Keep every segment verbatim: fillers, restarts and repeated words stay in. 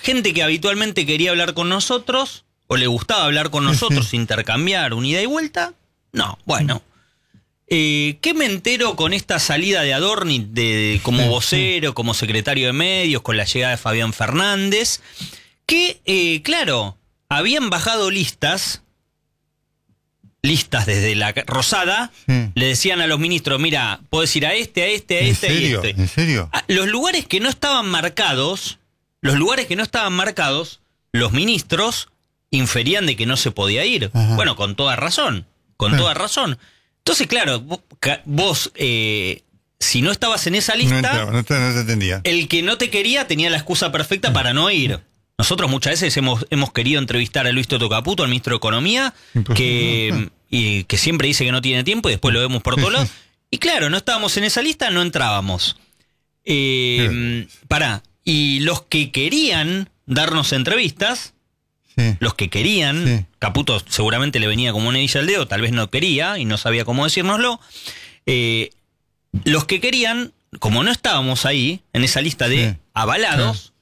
gente que habitualmente quería hablar con nosotros, o le gustaba hablar con nosotros, sí, sí. intercambiar un ida y vuelta. No, bueno. Eh, ¿Qué me entero con esta salida de Adorni de, de, como vocero, como secretario de medios, con la llegada de Fabián Fernández? Que, eh, claro, habían bajado listas, listas desde la Rosada, sí. le decían a los ministros, mira, podés ir a este, a este, a este, a este. ¿En serio? A los lugares que no estaban marcados, los lugares que no estaban marcados, los ministros inferían de que no se podía ir. Ajá. Bueno, con toda razón, con sí. toda razón. Entonces, claro, vos, vos eh, si no estabas en esa lista, no, entraba, no, te, no te atendía. El que no te quería tenía la excusa perfecta sí. para no ir. Nosotros muchas veces hemos, hemos querido entrevistar a Luis Toto Caputo, al ministro de Economía, que, y, que siempre dice que no tiene tiempo y después lo vemos por todos lados. Y claro, no estábamos en esa lista, no entrábamos. Eh, pará, y los que querían darnos entrevistas... Sí. Los que querían, sí. Caputo seguramente le venía como una hebilla al dedo, tal vez no quería y no sabía cómo decírnoslo. Eh, los que querían, como no estábamos ahí, en esa lista de sí. avalados, sí.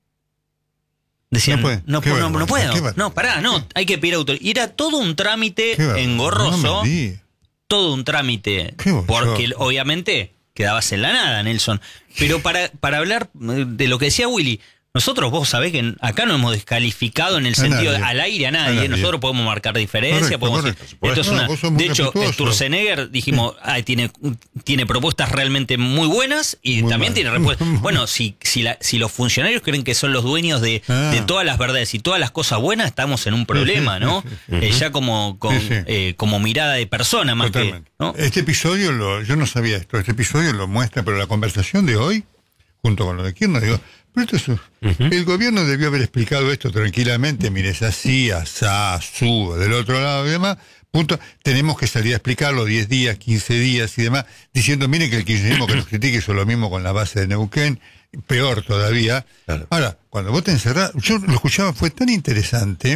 decían, no, puede. no, no, no puedo, no, pará, no, hay que pedir autorización. Y era todo un trámite engorroso, no todo un trámite, porque obviamente quedabas en la nada, Nelson. Pero para, para hablar de lo que decía Willy, nosotros, vos sabés que acá no hemos descalificado en el sentido de, al aire a nadie. a nadie. Nosotros podemos marcar diferencia. Correcto, podemos correcto. Decir, esto es no, una, de hecho, el Sturzenegger dijimos, sí. ay, tiene, tiene propuestas realmente muy buenas y muy también mal. tiene respuestas. Bueno, si, si, la, si los funcionarios creen que son los dueños de, ah. de todas las verdades y todas las cosas buenas, estamos en un problema, ¿no? Sí, sí, sí. Eh, ya como, con, sí, sí. Eh, como mirada de persona más Totalmente. que. ¿no? Este episodio, lo, yo no sabía esto, este episodio lo muestra, pero la conversación de hoy, junto con lo de Kirchner, digo. Pero esto es, uh-huh. el gobierno debió haber explicado esto tranquilamente, mire, es así, asá, subo, del otro lado y demás, punto, tenemos que salir a explicarlo diez días, quince días y demás, diciendo, miren que el kirchnerismo que nos critique hizo lo mismo con la base de Neuquén, peor todavía. Claro. Ahora, cuando vos te encerrás, yo lo escuchaba, fue tan interesante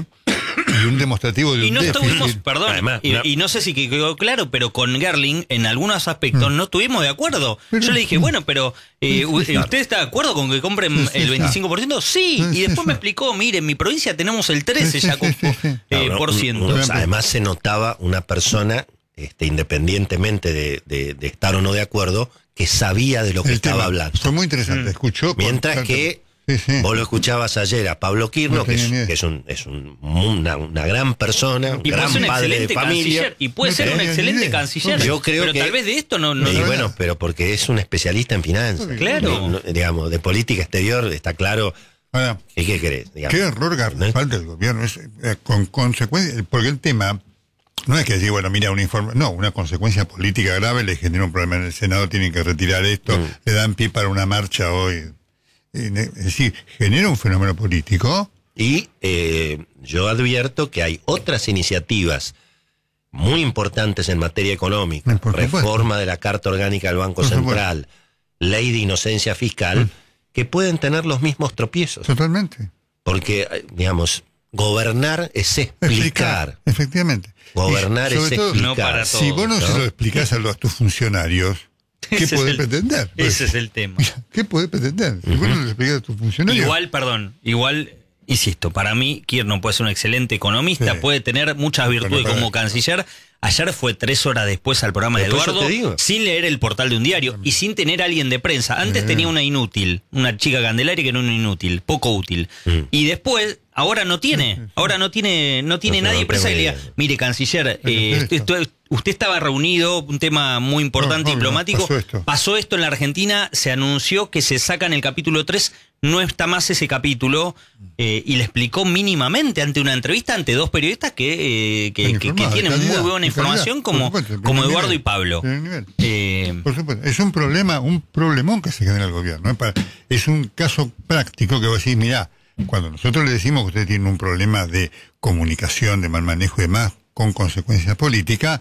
y un demostrativo de un y no déficit. estuvimos, perdón, Además, y, no. y no sé si quedó claro, pero con Gerling en algunos aspectos mm. no estuvimos de acuerdo. Pero, yo le dije, bueno, pero eh, sí, ¿usted está de acuerdo con que compren sí, sí, el veinticinco por ciento? Sí, sí y después sí, me explicó, mire, en mi provincia tenemos el trece sí, ya con, sí, sí. Eh, no, por ciento. No, además se notaba una persona, este, independientemente de, de, de estar o no de acuerdo, que sabía de lo que el estaba tema. hablando. Fue muy interesante, mm. escuchó. Mientras por, que sí, sí. vos lo escuchabas ayer a Pablo Kirchner, no que, es, que es, un, es un, una, una gran persona, un y gran un padre de familia. Canciller, y puede no ser un excelente idea. canciller. Yo creo pero que, tal vez de esto no... no y bueno, pero porque es un especialista en finanzas. Claro. No, digamos, de política exterior está claro. Ahora, ¿Qué, qué crees? Digamos, qué error garrafal ¿no? del gobierno. Es, eh, con consecuencia, porque el tema... No es que decir, bueno, mira, un informe, no, una consecuencia política grave, le genera un problema en el Senado, tienen que retirar esto, mm. le dan pie para una marcha hoy. Es decir, genera un fenómeno político. Y eh, yo advierto que hay otras iniciativas muy importantes en materia económica, reforma de la Carta Orgánica del Banco Central, ley de inocencia fiscal, mm. que pueden tener los mismos tropiezos. Totalmente. Porque, digamos, gobernar es explicar. explicar efectivamente. Gobernar es todo, explicar. No para todos, si vos no, ¿no? se lo explicás a, los, a tus funcionarios, ¿qué ese podés es el, pretender? Ese es el tema. ¿Qué podés pretender? Si uh-huh. vos no lo explicás a tus funcionarios. Igual, perdón, igual, insisto, para mí, Kirchner puede ser un excelente economista, sí. puede tener muchas virtudes bueno, como canciller. Ayer fue tres horas después al programa de Eduardo, sin leer el portal de un diario y sin tener a alguien de prensa. Antes uh-huh. tenía una inútil, una chica Candelaria que era una inútil, poco útil. Uh-huh. Y después... Ahora no tiene, ahora no tiene, no tiene no, nadie no presa que le diga, mire, canciller, eh, esto, usted estaba reunido, un tema muy importante, no, diplomático, pasó esto. pasó esto en la Argentina, se anunció que se saca en el capítulo tres, no está más ese capítulo, eh, y le explicó mínimamente ante una entrevista ante dos periodistas que, eh, que, que, que tienen calidad, muy buena información, como, supuesto, como Eduardo nivel, y Pablo. Eh, Por supuesto, es un problema, un problemón que se genera el gobierno, ¿eh? Es un caso práctico que vos decís, mirá, cuando nosotros le decimos que ustedes tienen un problema de comunicación, de mal manejo y demás, con consecuencias políticas,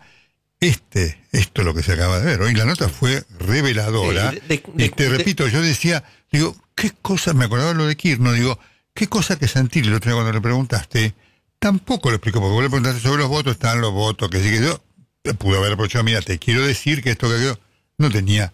este, esto es lo que se acaba de ver. Hoy la nota fue reveladora. De, de, de, y te de, repito, yo decía, digo, qué cosa, me acordaba lo de Kirchner, digo, qué cosa que Santilli, el otro día cuando le preguntaste, tampoco lo explicó, porque vos le preguntaste sobre los votos, están los votos, que sí que yo, pudo haber aprovechado, mira, te quiero decir que esto que yo no tenía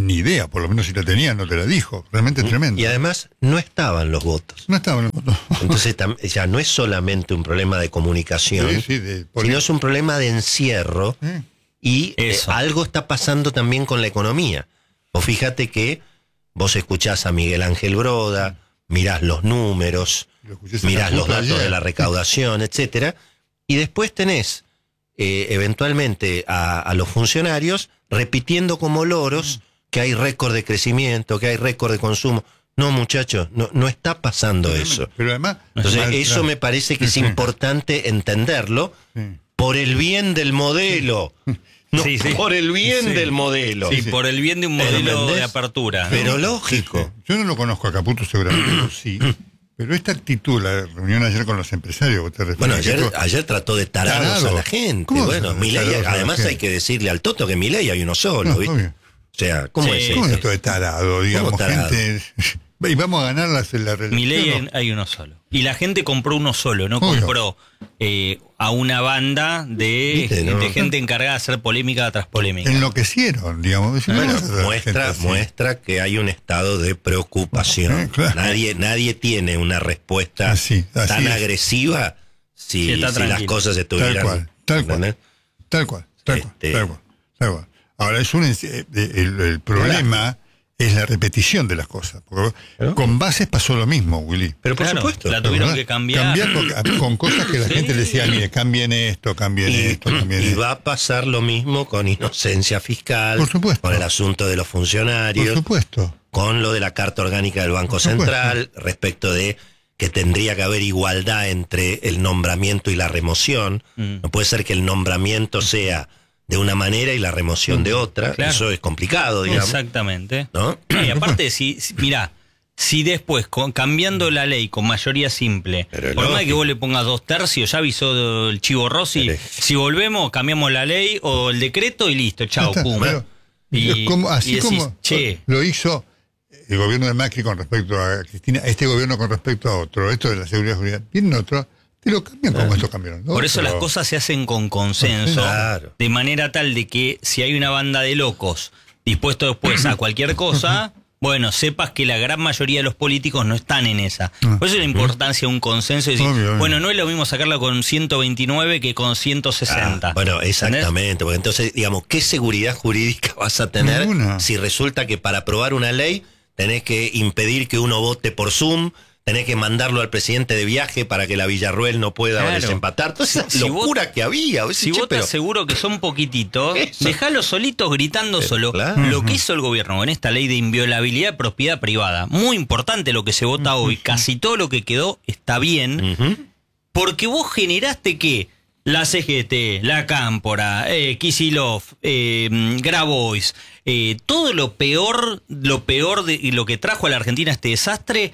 ni idea, por lo menos si la tenía no te la dijo, realmente tremendo. Y además no estaban los votos. No estaban los votos. Entonces ya no es solamente un problema de comunicación, sí, sí, de sino es un problema de encierro, sí. y eh, algo está pasando también con la economía. O fíjate que vos escuchás a Miguel Ángel Broda, mirás los números, mirás los datos ayer. de la recaudación, etcétera, y después tenés eh, eventualmente a, a los funcionarios repitiendo como loros mm. que hay récord de crecimiento, que hay récord de consumo. No, muchachos, no, no está pasando pero, eso. Pero además, Entonces, mal, eso me parece que es importante entenderlo sí. por el bien del modelo. No, sí, sí. por el bien sí. del modelo. Sí, por el bien de un modelo de apertura. Pero ¿no? lógico. Sí, sí. Yo no lo conozco a Caputo seguramente, sí. Pero esta actitud, la reunión ayer con los empresarios, te bueno, ayer, todo, ayer trató de tarados tarado. a la gente. Bueno, Milei, además hay que decirle al Toto que Milei hay uno solo, no, ¿viste? O sea, ¿cómo sí, es eso? ¿Cómo es esto de tarado? Digamos, tarado? gente... Y vamos a ganar la, la reelección. Milei hay uno solo. Y la gente compró uno solo, no Obvio. compró eh, a una banda de, ¿no? de gente encargada de hacer polémica tras polémica. Enloquecieron, digamos. Bueno, muestra, muestra que hay un estado de preocupación. Eh, claro. Nadie, nadie tiene una respuesta así, así tan es. agresiva si, si las cosas estuvieran... Tal cual, tal cual, tal cual, tal cual, este... tal cual, tal cual. Ahora, es un, el, el problema... Claro. es la repetición de las cosas. Porque ¿Pero? con bases pasó lo mismo, Willy. Pero por claro, supuesto. La tuvieron ¿verdad? que cambiar. Cambiar con, con cosas que la sí. gente le decía, mire, cambien esto, cambien y, esto, cambien y esto. Y va a pasar lo mismo con inocencia fiscal, por supuesto. con el asunto de los funcionarios. Por supuesto. Con lo de la Carta Orgánica del Banco Central, respecto de que tendría que haber igualdad entre el nombramiento y la remoción. Mm. No puede ser que el nombramiento sea... de una manera y la remoción de otra, claro. eso es complicado, digamos. Exactamente. ¿No? Y aparte, si, si mirá, si después, con, cambiando la ley con mayoría simple, pero por más que vos le pongas dos tercios, ya avisó el Chivo Rossi, pero... si volvemos, cambiamos la ley o el decreto y listo, chao, pum. Pero, y, como, así y decís, como che, lo hizo el gobierno de Macri con respecto a Cristina, este gobierno con respecto a otro, esto de la seguridad jurídica, viene otro... Te lo cambian como esto cambiaron. ¿no? Por eso Pero... las cosas se hacen con consenso, claro. de manera tal de que si hay una banda de locos dispuestos después a cualquier cosa, bueno, sepas que la gran mayoría de los políticos no están en esa. Por eso es la importancia de un consenso y decir, obvio, bueno, no es lo mismo sacarla con ciento veintinueve que con ciento sesenta. Ah, bueno, exactamente, ¿entendés? Porque entonces, digamos, ¿qué seguridad jurídica vas a tener Ninguna. si resulta que para aprobar una ley tenés que impedir que uno vote por Zoom? Tenés que mandarlo al presidente de viaje para que la Villarruel no pueda claro. desempatar. Toda esa si locura vos, que había. Si vos te aseguro que son poquitos, dejalos solitos gritando pero, solo. Claro. Lo que hizo el gobierno con esta ley de inviolabilidad de propiedad privada, muy importante lo que se vota hoy, casi todo lo que quedó está bien, uh-huh. porque vos generaste que la C G T, la Cámpora, eh, Kicillof, eh, Grabois, eh, todo lo peor, lo peor de, y lo que trajo a la Argentina este desastre...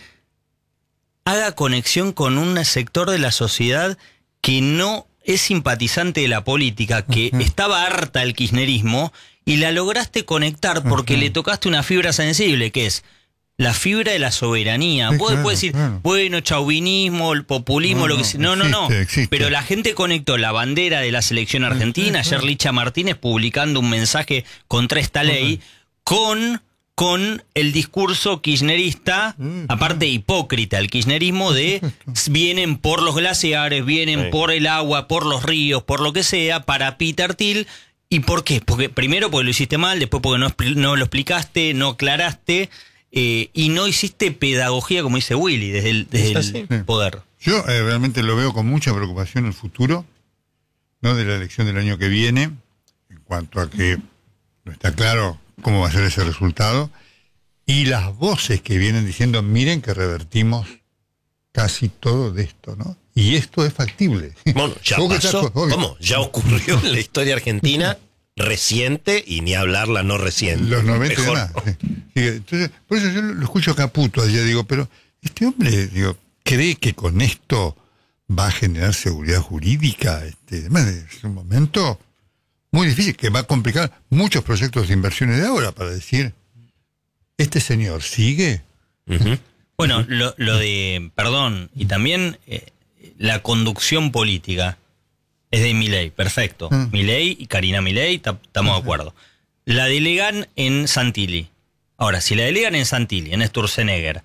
haga conexión con un sector de la sociedad que no es simpatizante de la política, que uh-huh. estaba harta del kirchnerismo, y la lograste conectar porque uh-huh. le tocaste una fibra sensible, que es la fibra de la soberanía. Sí, Vos claro, puedes decir, claro. bueno, chauvinismo, el populismo, no, lo que sea. No, existe, no, no. Existe. Pero la gente conectó la bandera de la selección argentina, ayer Licha Martínez publicando un mensaje contra esta ley, uh-huh. con... con el discurso kirchnerista, mm, aparte hipócrita, el kirchnerismo de vienen por los glaciares, vienen sí. por el agua, por los ríos, por lo que sea, para Peter Thiel. ¿Y por qué? Porque primero porque lo hiciste mal, después porque no, no lo explicaste, no aclaraste, eh, y no hiciste pedagogía, como dice Willy, desde el, desde el sí. poder. Yo eh, realmente lo veo con mucha preocupación el futuro, ¿no? de la elección del año que viene, en cuanto a que no está claro cómo va a ser ese resultado, y las voces que vienen diciendo, miren que revertimos casi todo de esto, ¿no? Y esto es factible. Bueno, ya pasó, ¿cómo? Ya ocurrió en la historia argentina reciente, y ni hablar la no reciente. Los noventa y demás. Sí. Entonces, por eso yo lo escucho a Caputo allá, digo, pero este hombre, digo, ¿cree que con esto va a generar seguridad jurídica? Este, además, es un momento... muy difícil, que va a complicar muchos proyectos de inversiones de ahora, para decir, ¿este señor sigue? Uh-huh. Bueno, lo, lo de, perdón, y también eh, la conducción política es de Milei, perfecto. Uh-huh. Milei y Karina Milei, estamos de acuerdo. La delegan en Santilli. Ahora, si la delegan en Santilli, en Sturzenegger,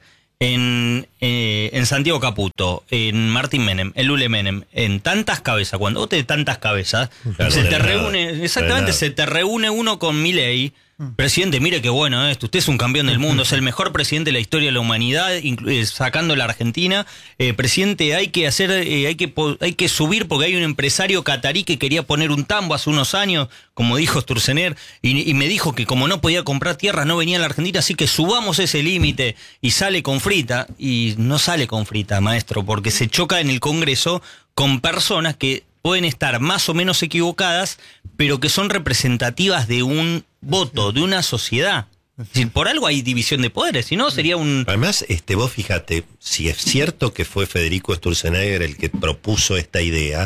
en, eh, en Santiago Caputo, en Martín Menem, en Lule Menem, en tantas cabezas, cuando vos tenés tantas cabezas, claro, se te reúne, nada, exactamente, se te reúne uno con Milei. Presidente, mire qué bueno esto, usted es un campeón del mundo, es el mejor presidente de la historia de la humanidad, eh, sacando la Argentina. Eh, presidente, hay que hacer, eh, hay que hay que subir porque hay un empresario catarí que quería poner un tambo hace unos años, como dijo Sturzenegger, y, y me dijo que como no podía comprar tierras no venía a la Argentina, así que subamos ese límite, y sale con frita, y no sale con frita, maestro, porque se choca en el Congreso con personas que pueden estar más o menos equivocadas, pero que son representativas de un voto, de una sociedad. Es decir, por algo hay división de poderes, si no sería un... Además, este, vos fíjate, si es cierto que fue Federico Sturzenegger el que propuso esta idea,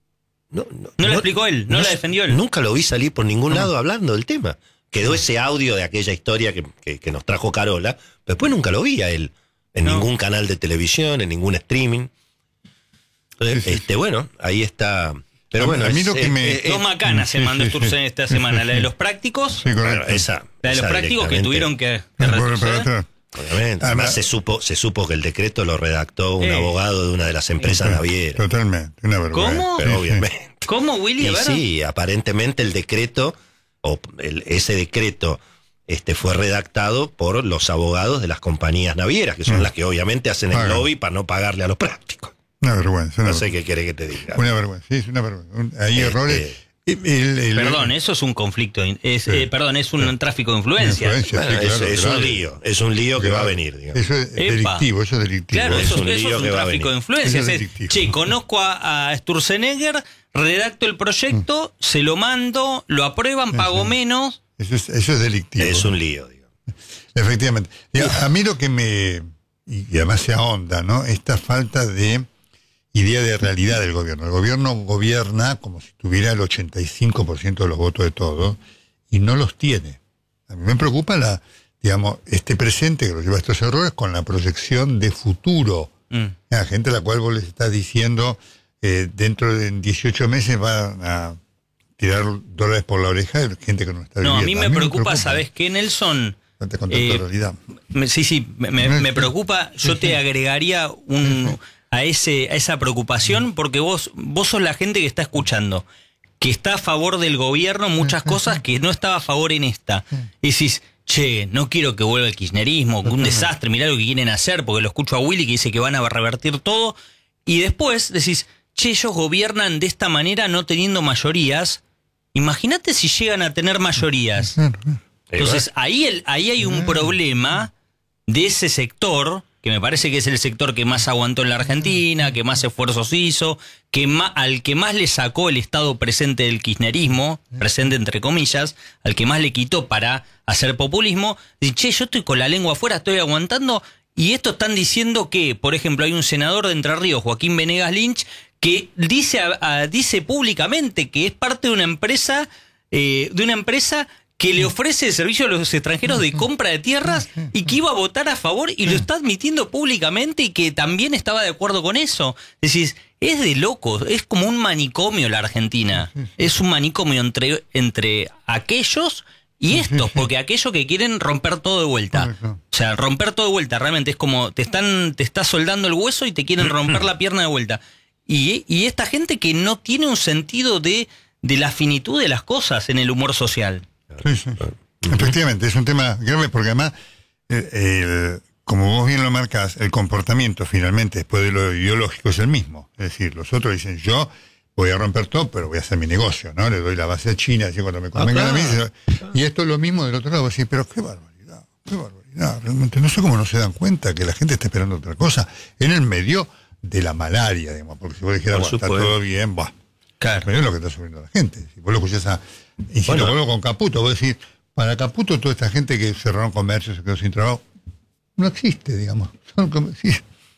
no, no, no, no la explicó él, no, no la defendió él. Nunca lo vi salir por ningún no. lado hablando del tema. Quedó ese audio de aquella historia que, que, que nos trajo Carola, pero después nunca lo vi a él, en no. ningún canal de televisión, en ningún streaming. Entonces, sí, sí. este, bueno, ahí está... Pero bueno, a mí lo es, que me... Eh, dos macanas se mandó Sturzenegger esta semana, la de los prácticos, sí, claro, esa, la de los esa prácticos que tuvieron que, que retroceder. Obviamente, además se supo, se supo que el decreto lo redactó un eh, abogado de una de las empresas navieras. Totalmente, una vergüenza. ¿Cómo? Pero sí, obviamente. ¿Cómo, Willy? Y sí, aparentemente el decreto, o el, ese decreto este fue redactado por los abogados de las compañías navieras, que son mm. las que obviamente hacen el lobby para no pagarle a los prácticos. Una vergüenza. Una no sé vergüenza. qué quiere que te diga. Una vergüenza, sí, es una vergüenza. Hay este, errores. El, el, perdón, eso es un conflicto, es, sí, eh, perdón, es un sí. tráfico de influencias. Influencia, bueno, sí, claro, es, es claro. un lío, es un lío que claro. va a venir. Digamos. Eso es delictivo, eso es delictivo. Claro, eso es un, eso es un tráfico de influencias. Es es, che, conozco a, a Sturzenegger, redacto el proyecto, mm. se lo mando, lo aprueban, pago sí. menos. Eso es, eso es delictivo. Es un lío, digamos. Efectivamente. A, a mí lo que me, y además se ahonda, ¿no? Esta falta de idea de realidad del gobierno. El gobierno gobierna como si tuviera el ochenta y cinco por ciento de los votos de todos y no los tiene. A mí me preocupa la, digamos, este presente que lo lleva a estos errores con la proyección de futuro. Mm. La gente a la cual vos les estás diciendo eh, dentro de dieciocho meses va a tirar dólares por la oreja de gente que no está viviendo. No, a mí me, a mí preocupa, me preocupa, ¿sabes qué, Nelson? Eh, realidad. Me, sí, sí, me, me, me preocupa. Yo te agregaría un... a ese a esa preocupación, porque vos vos sos la gente que está escuchando, que está a favor del gobierno, muchas cosas que no estaba a favor en esta. Y decís, che, no quiero que vuelva el kirchnerismo, un desastre, mirá lo que quieren hacer, porque lo escucho a Willy que dice que van a revertir todo, y después decís, che, ellos gobiernan de esta manera no teniendo mayorías, imagínate si llegan a tener mayorías. Entonces ahí, el, ahí hay un problema de ese sector, que me parece que es el sector que más aguantó en la Argentina, que más esfuerzos hizo, que más, al que más le sacó el estado presente del kirchnerismo, presente entre comillas, al que más le quitó para hacer populismo. Dice, che, yo estoy con la lengua afuera, estoy aguantando, y estos están diciendo que, por ejemplo, hay un senador de Entre Ríos, Joaquín Venegas Lynch, que dice, a, a, dice públicamente que es parte de una empresa, eh, de una empresa que le ofrece servicio a los extranjeros de compra de tierras y que iba a votar a favor y lo está admitiendo públicamente y que también estaba de acuerdo con eso. Decís, es de locos, es como un manicomio la Argentina. Es un manicomio entre, entre aquellos y estos, porque aquellos que quieren romper todo de vuelta. O sea, romper todo de vuelta realmente es como te están te está soldando el hueso y te quieren romper la pierna de vuelta. Y, y esta gente que no tiene un sentido de, de la finitud de las cosas en el humor social. Sí, sí. Efectivamente, es un tema grave porque además, eh, el, como vos bien lo marcás, el comportamiento finalmente después de lo ideológico es el mismo. Es decir, los otros dicen, yo voy a romper todo, pero voy a hacer mi negocio, ¿no? Le doy la base a China, así cuando me convengan ah, claro. a mí. Y esto es lo mismo del otro lado. Vos decís, pero qué barbaridad, qué barbaridad. Realmente no sé cómo no se dan cuenta que la gente está esperando otra cosa en el medio de la malaria, digamos, porque si vos dijeras, bueno, está todo bien, bah. Claro. Pero es lo que está sufriendo la gente. Si vos lo escuchás a... Y si bueno, lo vuelvo con Caputo, vos decís, para Caputo toda esta gente que cerraron comercio, se quedó sin trabajo, no existe, digamos. Son como, sí.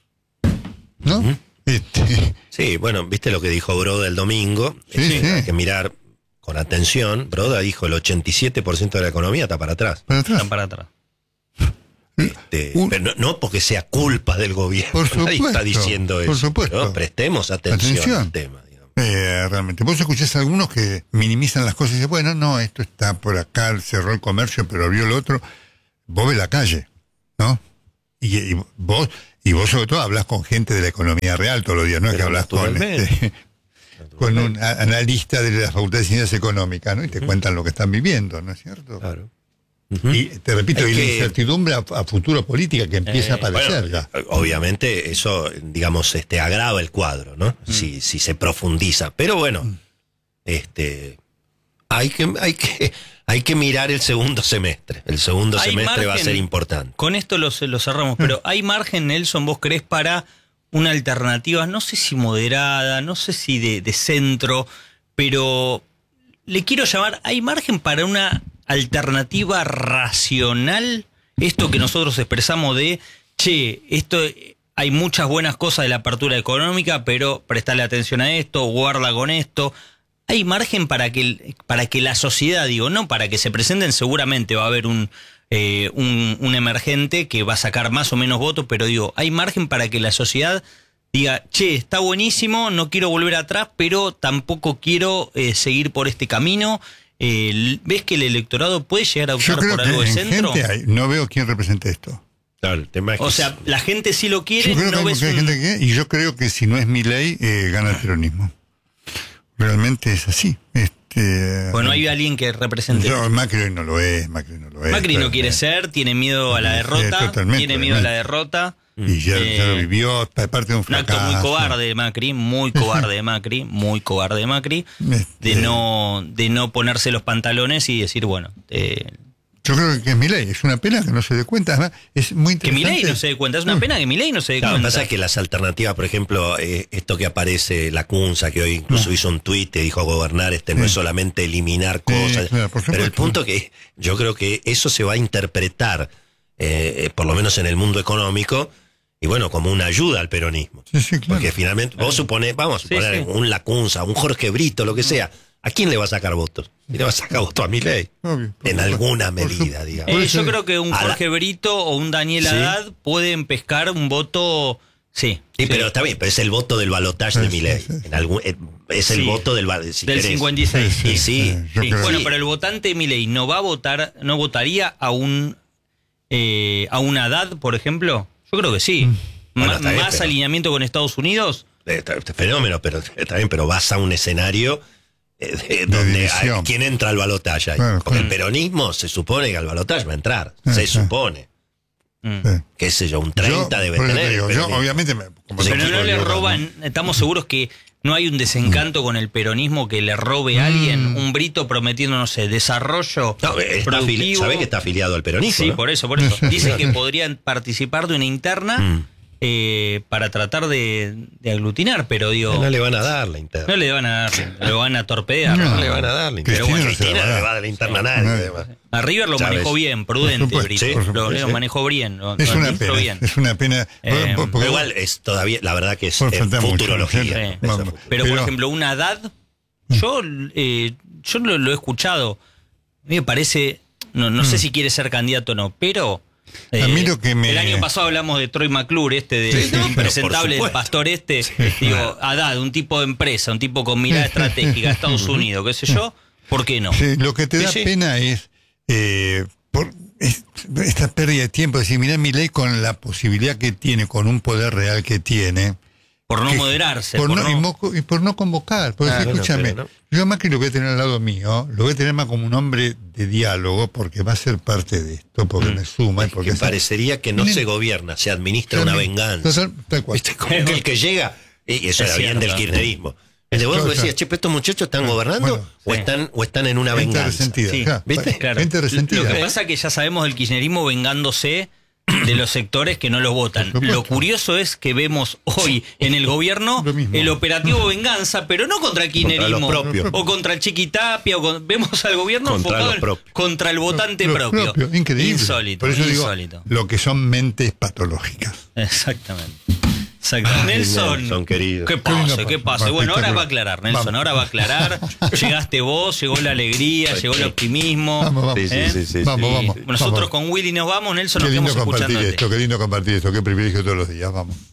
¿No? Uh-huh. Este... Sí, bueno, viste lo que dijo Broda el domingo. Sí, sí. Hay que mirar con atención. Broda dijo el ochenta y siete por ciento de la economía está para atrás. Para atrás. Están para atrás. Este, Un... pero no, no porque sea culpa del gobierno. Por supuesto, nadie está diciendo eso. Por supuesto. ¿No? Prestemos atención, atención al tema. Eh, realmente. Vos escuchás a algunos que minimizan las cosas y dicen, bueno, no, esto está por acá, cerró el comercio, pero abrió el otro. vos ves la calle, ¿no? Y, y vos y vos sobre todo hablas con gente de la economía real todos los días, no es que hablas con, este, con un analista de la Facultad de Ciencias Económicas, ¿no? Y te uh-huh. cuentan lo que están viviendo, ¿no es cierto? Claro. Uh-huh. Y te repito, hay que... la incertidumbre a, a futuro política que empieza eh, a aparecer bueno, ya. Obviamente eso, digamos, este agrava el cuadro, ¿no? Mm. Si, si se profundiza. Pero bueno, mm. este hay que, hay que, hay que mirar el segundo semestre. El segundo hay semestre margen, va a ser importante. Con esto lo, lo cerramos, pero mm. ¿hay margen, Nelson, vos creés, para una alternativa, no sé si moderada, no sé si de, de centro, pero le quiero llamar, ¿hay margen para una alternativa racional? Esto que nosotros expresamos de, che, esto hay muchas buenas cosas de la apertura económica, pero prestale atención a esto, guarda con esto. ¿Hay margen para que, para que la sociedad, digo, no para que se presenten? Seguramente va a haber un, eh, un, un emergente que va a sacar más o menos votos, pero digo, ¿hay margen para que la sociedad diga, che, está buenísimo, no quiero volver atrás, pero tampoco quiero eh, seguir por este camino? Eh, ¿Ves que el electorado puede llegar a optar por algo de centro? Hay, no veo quién represente esto. Claro, el tema es o que sea, la gente sí lo quiere, yo creo no que ves hay un... gente que, y yo creo que si no es Milei, eh, gana el peronismo. Realmente es así. Este, bueno, hay alguien que represente. Yo, Macri no lo es, Macri no lo es. Macri no quiere ser, tiene miedo a la derrota, tiene miedo realmente. a la derrota. Y ya, eh, ya lo vivió, parte de un fracaso. Un acto muy cobarde de Macri, muy cobarde de Macri, muy cobarde de Macri, de no de no ponerse los pantalones y decir, bueno... Eh, yo creo que es Milei, es una pena que no se dé cuenta, además es muy interesante. Que Milei no se dé cuenta, es una pena que Milei no se dé claro, cuenta. Lo que pasa es que las alternativas, por ejemplo, eh, esto que aparece, la Cunza, que hoy incluso no. hizo un tuit que dijo gobernar, este sí. no es solamente eliminar cosas, sí, claro, pero el punto que yo creo que eso se va a interpretar, eh, por lo menos en el mundo económico, y bueno, como una ayuda al peronismo. Sí, sí, claro. Porque finalmente, vos suponés, vamos a suponer sí, sí. un Lacunza, un Jorge Brito, lo que sea, ¿a quién le va a sacar votos? Y le va a sacar votos a Milei. Obvio, en supuesto. alguna medida, digamos. Eh, yo creo que un Jorge la... Brito o un Daniel Haddad ¿sí? pueden pescar un voto... Sí, sí, sí, pero está bien, pero es el voto del balotaje sí, de Milei. Sí, sí. En algún, es el sí. voto del si del querés. cincuenta y seis. Sí, sí. sí. sí. Bueno, pero el votante de Milei no va a votar, no votaría a un eh, a un Haddad, por ejemplo. Yo creo que sí. Bueno, M- bien, más pero... alineamiento con Estados Unidos. Este fenómeno, pero está bien, pero vas a un escenario eh, de, donde hay, quién entra al balotaje. Claro, Porque claro. el peronismo se supone que al balotaje va a entrar. Sí, se sí. supone. Mm. Qué sé yo, un treinta yo, debe tener. Digo, yo, obviamente, me, como pero no le roban, no. Estamos seguros que no hay un desencanto mm. con el peronismo que le robe a alguien, mm. un Brito prometiendo, no sé, desarrollo no, productivo. ¿Sabe que está afiliado al peronismo? Sí, ¿no? por eso, por eso. Dicen que podrían participar de una interna. Mm. Eh, para tratar de, de aglutinar, pero digo... No le van a dar la interna. No le van a dar, lo van a torpedear. No, no le van a dar la interna. Pero bueno, Cristina no le va a dar la interna a nadie. A River lo Chávez. manejó bien, prudente, Brito. Sí, lo, lo manejó bien. Lo, es, lo una pena, bien. es una pena. Eh, porque, pero igual es todavía, la verdad que es, es futurología. Mucho, sí. Pero, pero por ejemplo, una Haddad, yo, eh, yo lo, lo he escuchado. A mí me parece, no, no mm. sé si quiere ser candidato o no, pero... Eh, a mí lo que me... El año pasado hablamos de Troy McClure, este de, sí, sí, de impresentable, el pastor este. Sí, digo, claro. Haddad, un tipo de empresa, un tipo con mirada estratégica, Estados Unidos, qué sé yo, ¿por qué no? Sí, lo que te da sí, pena es, eh, por es, esta pérdida de tiempo, es decir, mirá Milei con la posibilidad que tiene, con un poder real que tiene. Por no que, moderarse. Por por no, no... Y, mo, y por no convocar. Porque ah, escúchame, no, no. yo a Macri lo voy a tener al lado mío, lo voy a tener más como un hombre de diálogo, porque va a ser parte de esto, porque mm. me suma. Es y porque que parecería que no se gobierna, se administra una venganza. Total, tal cual. ¿Viste? Como que el que llega, y eso era bien del kirchnerismo. El de vos decías, che, pero estos muchachos están gobernando bueno, o, sí. están, o están en una gente venganza. Resentida, sí. ja, ¿Viste? Claro. Gente resentida. Lo que pasa es que ya sabemos del kirchnerismo vengándose de los sectores que no los votan. Lo curioso es que vemos hoy en el gobierno el operativo venganza, pero no contra el kirchnerismo contra o contra el Chiquitapia, o con, vemos al gobierno contra enfocado en, contra el votante lo, lo propio. propio. Increíble. Insólito. Por eso insólito. Digo, lo que son mentes patológicas. Exactamente. Exacto. Nelson, Nelson, querido. ¿Qué pasa? ¿Qué pasa? Bueno, ahora va a aclarar, Nelson, vamos. ahora va a aclarar. Llegaste vos, llegó la alegría, llegó el optimismo. Vamos, vamos. Sí, ¿eh? sí, sí, sí, vamos, sí. vamos. Nosotros vamos. con Willy nos vamos, Nelson, qué nos lindo quedamos compartir escuchándote. esto, qué lindo compartir esto, qué privilegio todos los días, vamos.